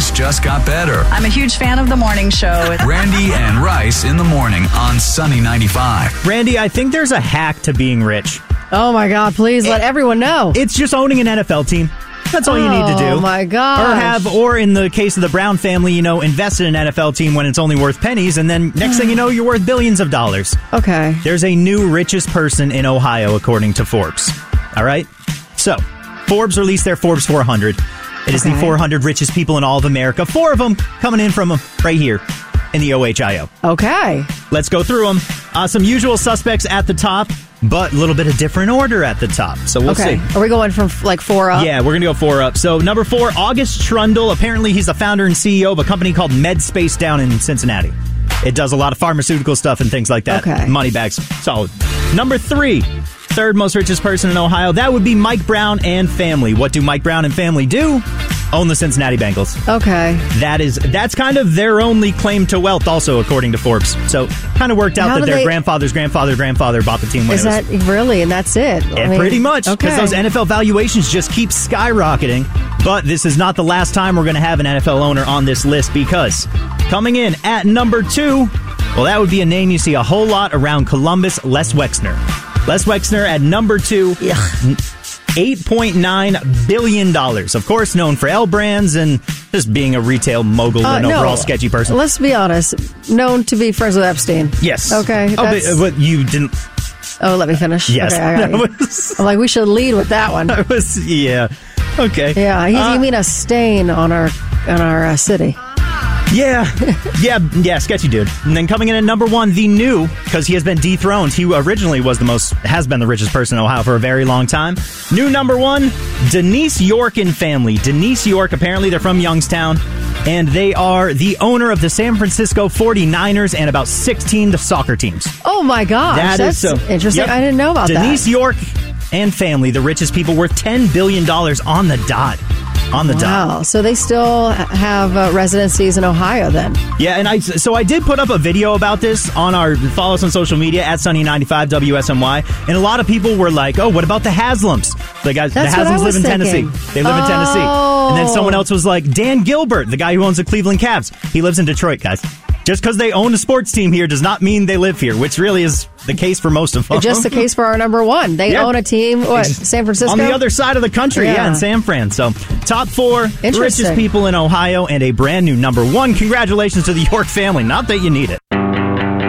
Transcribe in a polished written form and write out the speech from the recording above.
things just got better. I'm a huge fan of the morning show. Randy and Rice in the morning on Sunny 95. Randy, I think there's a hack to being rich. Oh, my God. Please let everyone know. It's just owning an NFL team. That's all you need to do. Oh, my God. Or in the case of the Brown family, invest in an NFL team when it's only worth pennies, and then next thing you know, you're worth billions of dollars. Okay. There's a new richest person in Ohio, according to Forbes. All right? So, Forbes released their Forbes 400. It is the 400 richest people in all of America. 4 of them coming in from right here in the OHIO. Okay. Let's go through them. Some usual suspects at the top, but a little bit of different order at the top. So we'll see. Are we going from 4 up? Yeah, we're going to go 4 up. So number 4, August Trundle. Apparently he's the founder and CEO of a company called MedSpace down in Cincinnati. It does a lot of pharmaceutical stuff and things like that. Okay. Money bags. Solid. Number 3, third most richest person in Ohio. That would be Mike Brown and family. What do Mike Brown and family do? Own the Cincinnati Bengals. Okay. That's kind of their only claim to wealth also, according to Forbes. So kind of worked out that their grandfather's grandfather bought the team when Is that really? And that's it? Pretty much. Because those NFL valuations just keep skyrocketing. But this is not the last time we're going to have an NFL owner on this list, because coming in at number 2, well, that would be a name you see a whole lot around Columbus, Les Wexner. Les Wexner at number 2. $8.9 billion. Of course, known for L Brands and just being a retail mogul and overall sketchy person. Let's be honest. Known to be friends with Epstein. Yes. Okay. But you didn't... Oh, let me finish. Yes. Okay, I got you. I'm like, we should lead with that one. Yeah. Okay. Yeah. You mean a stain on our city. Yeah, sketchy dude. And then coming in at number 1, the new, because he has been dethroned. He originally has been the richest person in Ohio for a very long time. New number 1, Denise York and family. Denise York, apparently they're from Youngstown, and they are the owner of the San Francisco 49ers and about 16 soccer teams. Oh my gosh, that's interesting. Yep. I didn't know about Denise York and family, the richest people, worth $10 billion on the dot. Wow, so they still have residencies in Ohio then. Yeah, and I did put up a video about this follow us on social media at Sunny95 WSMY, and a lot of people were like, oh, what about the Haslams? The Haslams live in Tennessee. They live in Tennessee. And then someone else was like, Dan Gilbert, the guy who owns the Cleveland Cavs. He lives in Detroit, guys. Just because they own a sports team here does not mean they live here, which really is the case for most of them. Just the case for our number 1. They own a team, San Francisco? On the other side of the country, in San Fran. So, top 4 richest people in Ohio and a brand new number 1. Congratulations to the York family. Not that you need it.